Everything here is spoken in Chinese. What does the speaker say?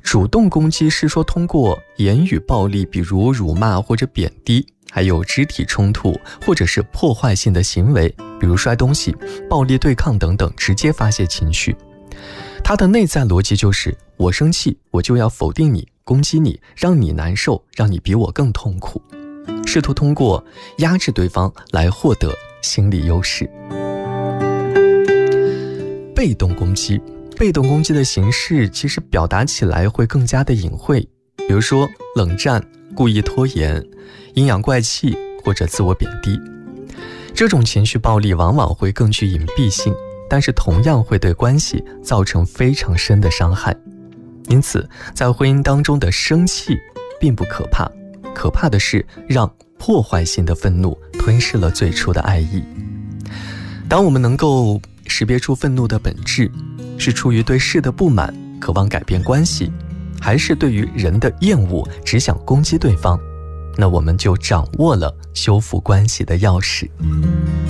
主动攻击是说通过言语暴力，比如辱骂或者贬低，还有肢体冲突或者是破坏性的行为，比如摔东西、暴力对抗等等，直接发泄情绪。它的内在逻辑就是我生气，我就要否定你，攻击你，让你难受，让你比我更痛苦，试图通过压制对方来获得心理优势。被动攻击，被动攻击的形式其实表达起来会更加的隐晦，比如说冷战、故意拖延、阴阳怪气或者自我贬低。这种情绪暴力往往会更具隐蔽性，但是同样会对关系造成非常深的伤害。因此在婚姻当中的生气并不可怕，可怕的是让破坏性的愤怒吞噬了最初的爱意。当我们能够识别出愤怒的本质，是出于对事的不满，渴望改变关系，还是对于人的厌恶，只想攻击对方，那我们就掌握了修复关系的钥匙。